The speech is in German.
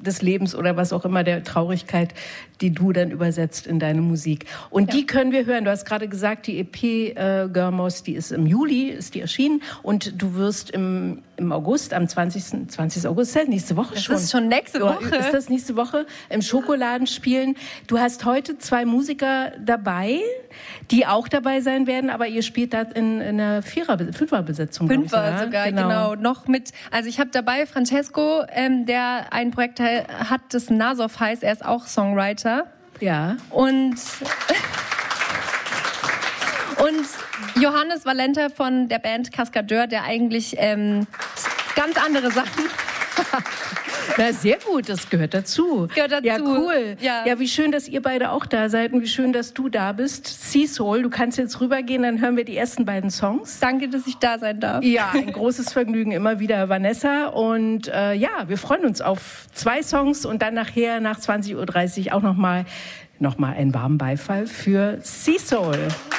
des Lebens oder was auch immer, der Traurigkeit, die du dann übersetzt in deine Musik. Und die können wir hören. Du hast gerade gesagt, die EP Görmos, die ist im Juli, ist die erschienen. Und du wirst im August, am 20. August, nächste Woche schon. Das ist schon nächste Woche. Ist das nächste Woche? Im Schokoladen spielen. Du hast heute 2 Musiker dabei, die auch dabei sein werden, aber ihr spielt da in einer Fünferbesetzung. 5er sogar, genau. Noch mit, also ich habe dabei Francesco, der ein Projekt hat, das Nasov heißt, er ist auch Songwriter. Ja. Und Johannes Valenta von der Band Kaskadeur, der eigentlich ganz andere Sachen... Na, sehr gut, das gehört dazu. Ja, cool. Ja, wie schön, dass ihr beide auch da seid und wie schön, dass du da bist. Seasoul, du kannst jetzt rübergehen, dann hören wir die ersten beiden Songs. Danke, dass ich da sein darf. Ja, ein großes Vergnügen, immer wieder Vanessa. Und ja, wir freuen uns auf 2 Songs und dann nachher nach 20:30 Uhr auch noch mal einen warmen Beifall für Seasoul.